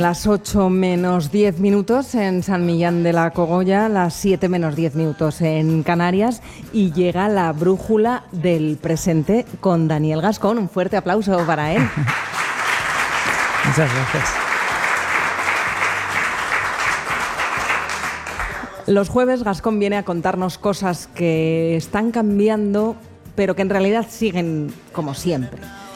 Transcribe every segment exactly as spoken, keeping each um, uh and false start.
Las ocho menos diez minutos en San Millán de la Cogolla, las siete menos diez minutos en Canarias, y llega la brújula del presente con Daniel Gascón. Un fuerte aplauso para él. Muchas gracias. Los jueves Gascón viene a contarnos cosas que están cambiando, pero que en realidad siguen como siempre.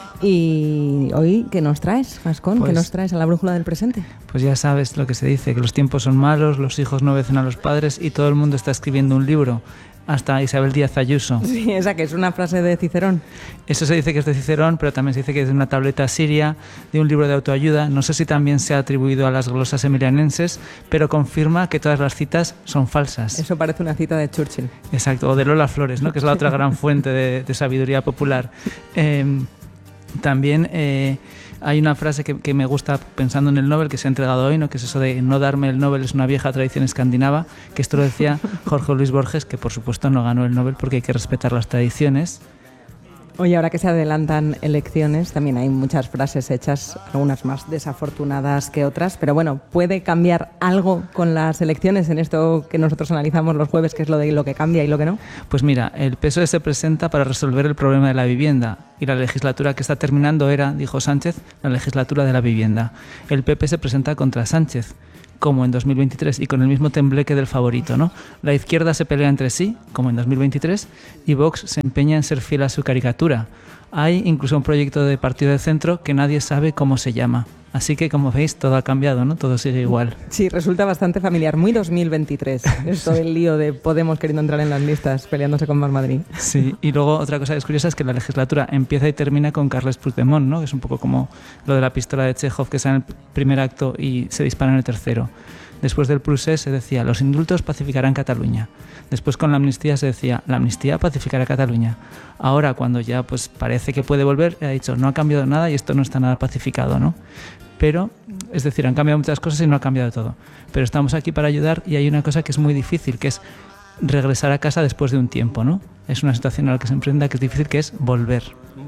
Y hoy, ¿qué nos traes, Gascón? Pues, ¿Qué nos traes a la brújula del presente? Pues ya sabes lo que se dice, que los tiempos son malos, los hijos no obedecen a los padres y todo el mundo está escribiendo un libro, hasta Isabel Díaz Ayuso. Sí, esa que es una frase de Cicerón. Eso se dice que es de Cicerón, pero también se dice que es de una tableta siria, de un libro de autoayuda. No sé si también se ha atribuido a las glosas emilianenses, pero confirma que todas las citas son falsas. Eso parece una cita de Churchill. Exacto, o de Lola Flores, ¿no? Que es la otra gran fuente de, de sabiduría popular. Eh, También eh, hay una frase que, que me gusta pensando en el Nobel que se ha entregado hoy, ¿no? Que es eso de no darme el Nobel es una vieja tradición escandinava, que esto lo decía Jorge Luis Borges, que por supuesto no ganó el Nobel porque hay que respetar las tradiciones. Oye, ahora que se adelantan elecciones, también hay muchas frases hechas, algunas más desafortunadas que otras, pero bueno, ¿puede cambiar algo con las elecciones en esto que nosotros analizamos los jueves, que es lo de lo que cambia y lo que no? Pues mira, el P S O E se presenta para resolver el problema de la vivienda y la legislatura que está terminando era, dijo Sánchez, la legislatura de la vivienda. El P P se presenta contra Sánchez, como en dos mil veintitrés, y con el mismo tembleque del favorito, ¿no? La izquierda se pelea entre sí, como en dos mil veintitrés, y Vox se empeña en ser fiel a su caricatura. Hay incluso un proyecto de partido de centro que nadie sabe cómo se llama. Así que, como veis, todo ha cambiado, ¿no? Todo sigue igual. Sí, resulta bastante familiar. Muy dos mil veintitrés. Esto del lío de Podemos queriendo entrar en las listas, peleándose con Más Madrid. Sí, y luego otra cosa que es curiosa es que la legislatura empieza y termina con Carles Puigdemont, ¿no? Que es un poco como lo de la pistola de Chekhov, que sale en el primer acto y se dispara en el tercero. Después del procés se decía, los indultos pacificarán Cataluña. Después con la amnistía se decía, la amnistía pacificará Cataluña. Ahora, cuando ya pues parece que puede volver, ha dicho, no ha cambiado nada y esto no está nada pacificado, ¿no? Pero, es decir, han cambiado muchas cosas y no ha cambiado todo. Pero estamos aquí para ayudar y hay una cosa que es muy difícil, que es regresar a casa después de un tiempo, ¿no? Es una situación a la que se enfrenta que es difícil, que es volver.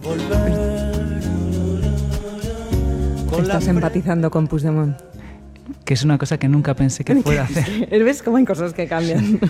Volver. ¿Estás empatizando con Puigdemont? Que es una cosa que nunca pensé que fuera a hacer. ¿Ves cómo hay cosas que cambian?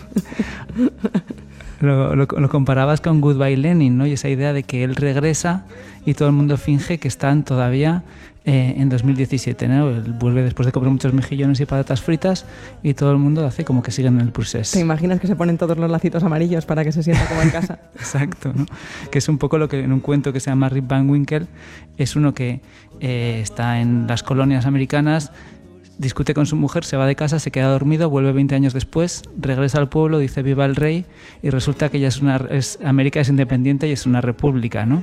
Lo, lo, lo comparabas con Goodbye Lenin, ¿no? Y esa idea de que él regresa y todo el mundo finge que están todavía eh, en dos mil diecisiete, ¿no? Él vuelve después de comer muchos mejillones y patatas fritas y todo el mundo hace como que siguen en el procés. ¿Te imaginas que se ponen todos los lacitos amarillos para que se sienta como en casa? Exacto, ¿no? Que es un poco lo que en un cuento que se llama Rip Van Winkle, es uno que eh, está en las colonias americanas, discute con su mujer, se va de casa, se queda dormido, vuelve veinte años después, regresa al pueblo, dice viva el rey y resulta que ya es una es, América es independiente y es una república, ¿no?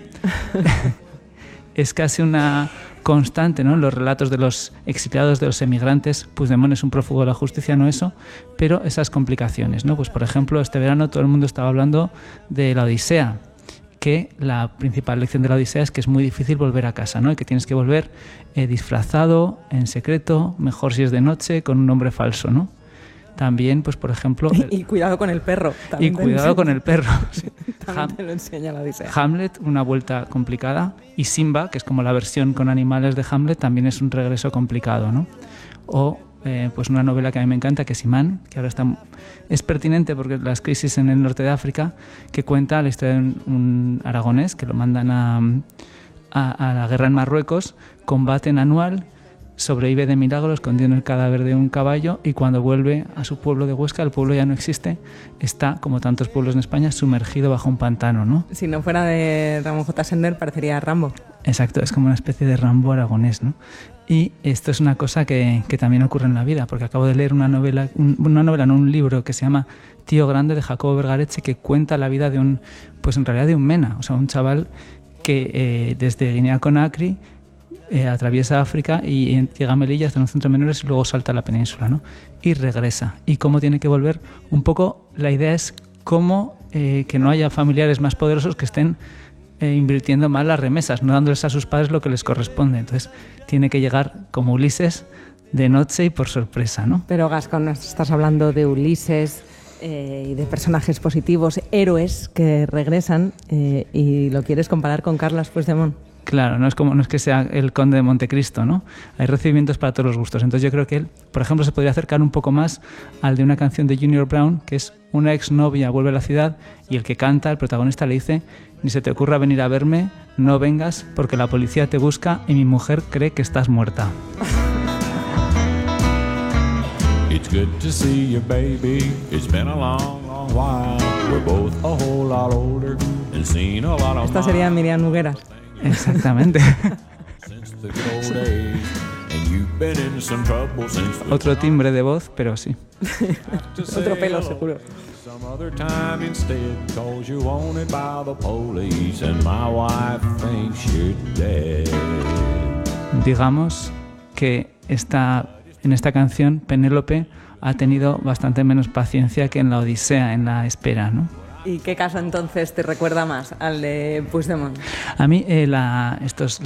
Es casi una constante, ¿no? En los relatos de los exiliados, de los emigrantes. Puigdemont es un prófugo de la justicia, no eso, pero esas complicaciones, ¿no? Pues por ejemplo, este verano todo el mundo estaba hablando de la Odisea, que la principal lección de la Odisea es que es muy difícil volver a casa, ¿no? Y que tienes que volver eh, disfrazado, en secreto, mejor si es de noche, con un nombre falso, ¿no? También, pues por ejemplo... El... Y, y cuidado con el perro. Y cuidado con el perro. Sí. También Ham... te lo enseña la Odisea. Hamlet, una vuelta complicada. Y Simba, que es como la versión con animales de Hamlet, también es un regreso complicado, ¿no? O... Eh, pues una novela que a mí me encanta, que es Imán, que ahora está, es pertinente porque las crisis en el norte de África, que cuenta la historia de un, un aragonés que lo mandan a, a, a la guerra en Marruecos, combaten anual, sobrevive de milagro escondido en el cadáver de un caballo y cuando vuelve a su pueblo de Huesca, el pueblo ya no existe, está, como tantos pueblos en España, sumergido bajo un pantano, ¿no? Si no fuera de Ramón J. Sender, parecería Rambo. Exacto, es como una especie de Rambo aragonés, ¿no? Y esto es una cosa que, que también ocurre en la vida, porque acabo de leer una novela, un, una novela, no un libro, que se llama Tío Grande, de Jacobo Vergareche, que cuenta la vida de un, pues en realidad de un mena, o sea, un chaval que eh, desde Guinea-Conakry eh, atraviesa África y llega a Melilla, hasta un centro de menores y luego salta a la península, ¿no? Y regresa. Y cómo tiene que volver, un poco la idea es cómo eh, que no haya familiares más poderosos que estén Eh, invirtiendo mal las remesas, no dándoles a sus padres lo que les corresponde. Entonces tiene que llegar como Ulises de noche y por sorpresa, ¿no? Pero Gascón, estás hablando de Ulises eh, y de personajes positivos, héroes que regresan eh, y lo quieres comparar con Carles Puigdemont. Claro, no es como no es que sea el conde de Montecristo, ¿no? Hay recibimientos para todos los gustos. Entonces yo creo que él, por ejemplo, se podría acercar un poco más al de una canción de Junior Brown, que es una exnovia vuelve a la ciudad y el que canta, el protagonista, le dice: ni se te ocurra venir a verme, no vengas porque la policía te busca y mi mujer cree que estás muerta. It's good to see you, baby. It's been a long, long while. We're both a whole lot older and seen a lot of Esta sería Miriam Nogueras. Exactamente. since the good old days. And you've been in some trouble since the Otro timbre de voz, pero sí. Otro pelo, seguro. Some other time instead, cause you're wanted by the police and my wife thinks you're dead. Digamos que esta, en esta canción Penélope ha tenido bastante menos paciencia que en la Odisea, en la espera, ¿no? ¿Y qué caso entonces te recuerda más al de Puigdemont? A mí eh, la, estos